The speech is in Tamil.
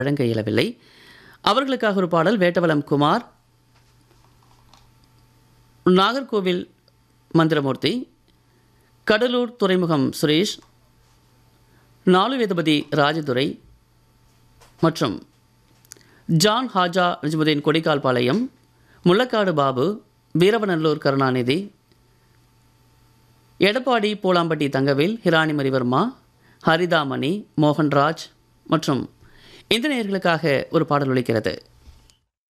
வழங்க இயலவில்லை. அவர்களுக்காக ஒரு பாடல் வேட்டவலம் குமார், நாகர்கோவில் மந்திரமூர்த்தி, கடலூர் துறைமுகம் சுரேஷ், நாலுவேதபதி ராஜதுரை மற்றும் ஜான் ஹாஜா நஜ்முதீன் கொடிக்கால்பாளையம், முள்ளக்காடு பாபு, வீரவநல்லூர் கருணாநிதி, எடப்பாடி பூலாம்பட்டி தங்கவேல், ஹிராணி மரிவர்மா, ஹரிதாமணி, மோகன்ராஜ் மற்றும் இந்த நேயர்களுக்காக ஒரு பாடல் ஒலிக்கிறது.